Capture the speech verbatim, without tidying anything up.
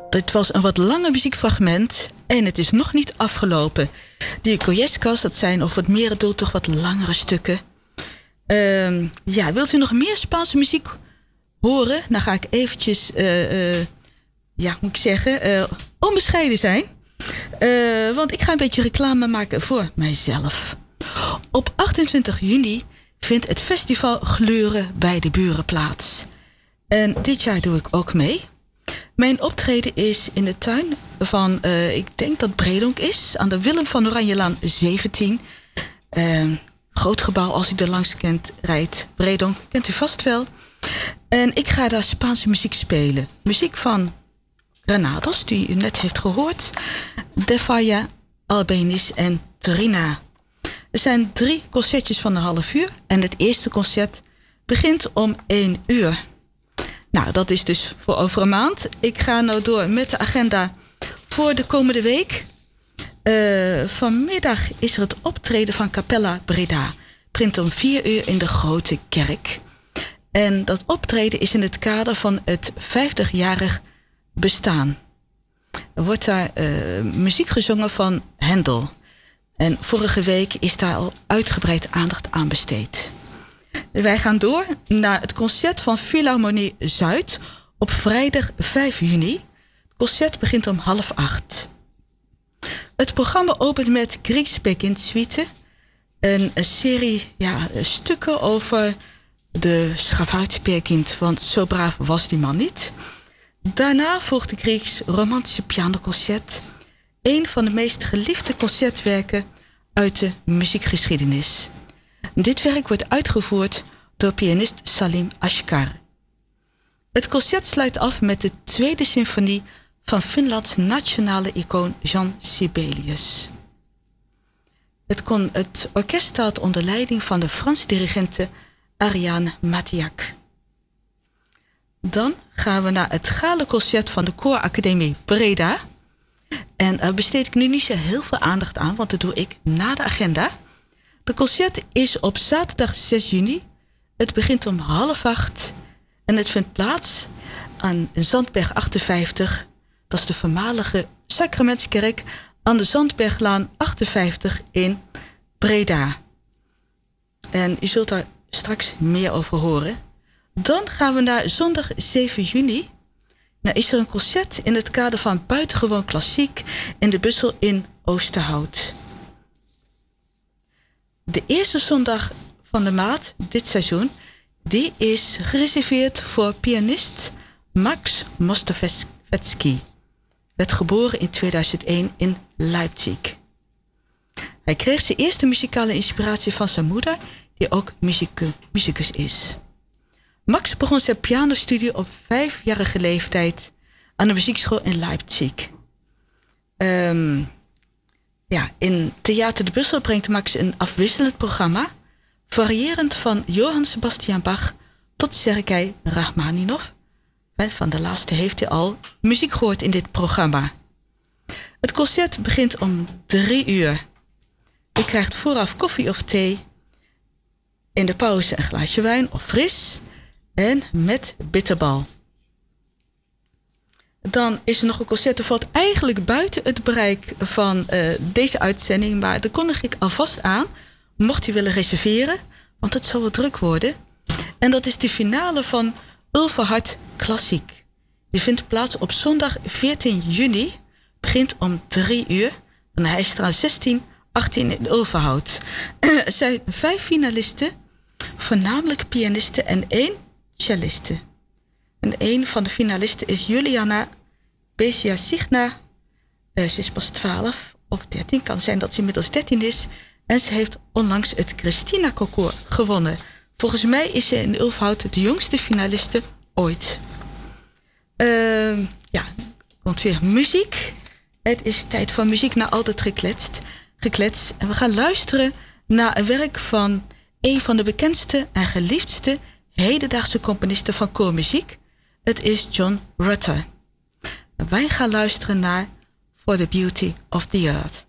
dit was een wat langer muziekfragment en het is nog niet afgelopen. Die Koyeskas, dat zijn over het merendeel toch wat langere stukken. Uh, ja, wilt u nog meer Spaanse muziek horen? Dan ga ik eventjes, uh, uh, ja, moet ik zeggen, uh, onbescheiden zijn. Uh, want ik ga een beetje reclame maken voor mijzelf. Op achtentwintig juni vindt het festival Gleuren bij de Buren plaats. En dit jaar doe ik ook mee. Mijn optreden is in de tuin van, uh, ik denk dat Bredonk is, aan de Willem van Oranjelaan zeventien. Uh, groot gebouw, als u er langs kent, rijdt. Bredonk, kent u vast wel. En ik ga daar Spaanse muziek spelen. Muziek van Granados, die u net heeft gehoord. De Falla, Albéniz en Trina. Er zijn drie concertjes van een half uur. En het eerste concert begint om één uur. Nou, dat is dus voor over een maand. Ik ga nou door met de agenda voor de komende week. Uh, vanmiddag is er het optreden van Capella Breda. Begint om vier uur in de Grote Kerk. En dat optreden is in het kader van het vijftigjarig bestaan. Er wordt daar uh, muziek gezongen van Hendel. En vorige week is daar al uitgebreid aandacht aan besteed. Wij gaan door naar het concert van Philharmonie Zuid op vrijdag vijf juni. Het concert begint om half acht. Het programma opent met Grieks-Pekind Suite. Een, een serie ja, stukken over de Schavuit Pekind, want zo braaf was die man niet. Daarna volgt de Grieks romantische pianoconcert. Een van de meest geliefde concertwerken uit de muziekgeschiedenis. Dit werk wordt uitgevoerd door pianist Salim Ashkar. Het concert sluit af met de tweede symfonie van Finlands nationale icoon Jean Sibelius. Het, kon, het orkest staat onder leiding van de Franse dirigente Ariane Mathiac. Dan gaan we naar het galaconcert van de Kooracademie Breda. En daar besteed ik nu niet zo heel veel aandacht aan, want dat doe ik na de agenda. Het concert is op zaterdag zes juni. Het begint om half acht en het vindt plaats aan Zandberg achtenvijftig. Dat is de voormalige Sacramentskerk aan de Zandberglaan achtenvijftig in Breda. En u zult daar straks meer over horen. Dan gaan we naar zondag zeven juni. Nou is er een concert in het kader van Buitengewoon Klassiek in de Bussel in Oosterhout. De eerste zondag van de maand, dit seizoen, die is gereserveerd voor pianist Max Mostovetski. Werd geboren in tweeduizend één in Leipzig. Hij kreeg zijn eerste muzikale inspiratie van zijn moeder, die ook musicus is. Max begon zijn pianostudie op vijfjarige leeftijd aan de muziekschool in Leipzig. Um, ja, in Theater de Bussel brengt Max een afwisselend programma, variërend van Johann Sebastian Bach tot Sergei Rachmaninov. Van de laatste heeft hij al muziek gehoord in dit programma. Het concert begint om drie uur. U krijgt vooraf koffie of thee. In de pauze een glaasje wijn of fris. En met bitterbal. Dan is er nog een concert dat valt eigenlijk buiten het bereik van uh, deze uitzending. Maar daar kondig ik alvast aan. Mocht u willen reserveren. Want het zal wel druk worden. En dat is de finale van Ulverhard Klassiek. Die vindt plaats op zondag veertien juni. Begint om drie uur. En hij is er aan zestien, achttien in Ulverhout. Er zijn vijf finalisten. Voornamelijk pianisten en één celliste. En een van de finalisten is Juliana Beziasigna. Uh, ze is pas twaalf of dertien. Kan zijn dat ze inmiddels dertien is. En ze heeft onlangs het Christina Concours gewonnen. Volgens mij is ze in Ulfhout de jongste finaliste ooit. Uh, ja, komt weer muziek. Het is tijd voor muziek naar altijd gekletst. gekletst. En we gaan luisteren naar een werk van een van de bekendste en geliefdste hedendaagse componisten van koormuziek. Het is John Rutter. Wij gaan luisteren naar For the Beauty of the Earth.